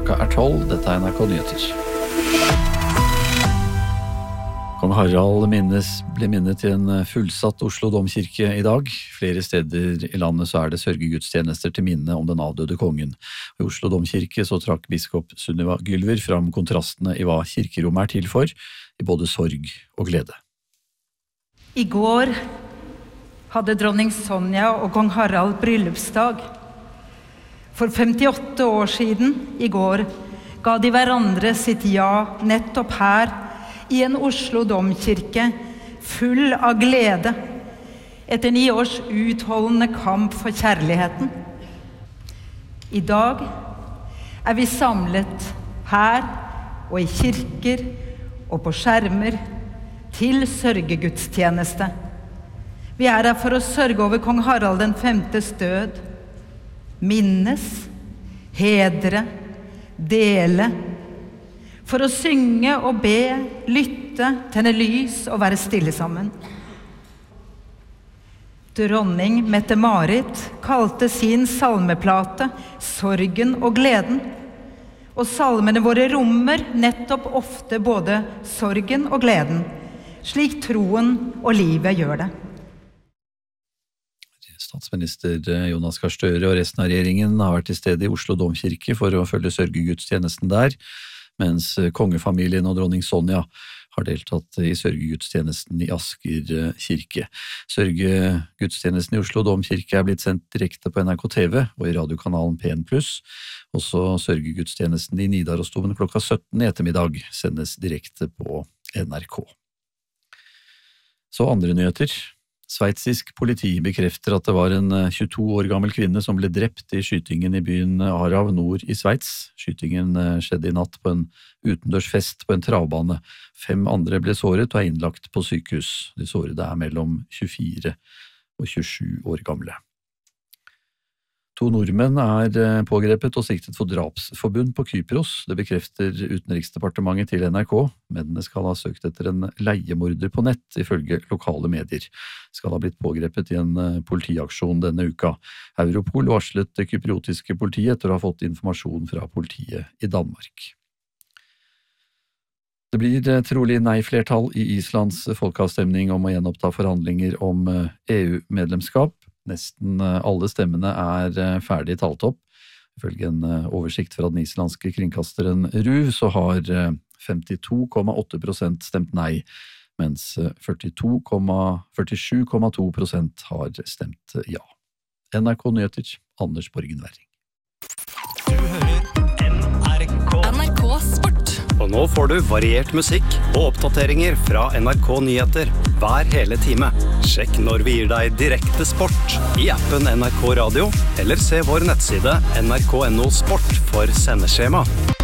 Klokka 12, dette NRK Nyheter. Kong Harald ble minnet i en fullsatt Oslo Domkirke i dag. Flere steder i landet så det sørgegudstjenester til minne om den avdøde kongen. I Oslo Domkirke så trakk biskop Sunniva Gylver fram kontrastene i hva kirkerommet til for, i både sorg og glede. I går hadde dronning Sonja og kong Harald bryllupsdag. For 58 år siden, i går, ga de hverandre sitt ja nettopp her, i en Oslo Domkirke, full av glede, etter 9 års utholdende kamp for kjærligheten. I dag vi samlet her, og i kirker, og på skjermer, til sørgegudstjeneste. Vi her for å sørge over kong Harald den 5.s død, minnes, hedre, dele, for å synge og be, lytte, tenne lys og være stille sammen. Dronning Mette-Marit kalte sin salmeplate «Sorgen og gleden», og salmene våre rommer nettopp ofte både sorgen og gleden, slik troen og livet gjør det. Statsminister Jonas Gahr Støre og resten av regjeringen har vært til stede i Oslo Domkirke for å følge sørgegudstjenesten der, mens kongefamilien og dronning Sonja har deltatt i sørgegudstjenesten i Asker kirke. Sørgegudstjenesten i Oslo Domkirke blitt sendt direkte på NRK TV og i radiokanalen P1+. Også sørgegudstjenesten i Nidarosdomen klokka 17 i ettermiddag sendes direkte på NRK. Så andre nyheter. Sveitsisk politi bekrefter at det var en 22 år gammel kvinne som ble drept i skytingen i byen Aarau nord i Sveits. Skytingen skjedde i natt på en utendørsfest på en travbane. 5 andre ble såret og innlagt på sykehus. De sårede mellom 24 og 27 år gamle. 2 nordmenn pågrepet og siktet for drapsforbund på Kypros. Det bekrefter Utenriksdepartementet til NRK. Mennene skal ha søkt etter en leiemorder på nett, ifølge lokale medier. Skal ha blitt pågrepet i en politiaksjon denne uka. Europol varslet det kypriotiske politiet etter å ha fått informasjon fra politiet i Danmark. Det blir trolig nei-flertall i Islands folkeavstemning om å gjenoppta forhandlinger om EU-medlemskap. Nesten alle stemmene ferdig talt opp. Ifølge en oversikt fra den islandske kringkasteren RÚV så har 52,8% stemt nei, mens 47,2% har stemt ja. NRK Nyheter, Anders Borgen Werring. Du hører NRK Sport. Og nå får du variert musikk og oppdateringer fra NRK Nyheter hver hele time. Sjekk når vi gir deg direkte sport i appen NRK Radio, eller se vår nettside nrk.no sport for sendeskjema.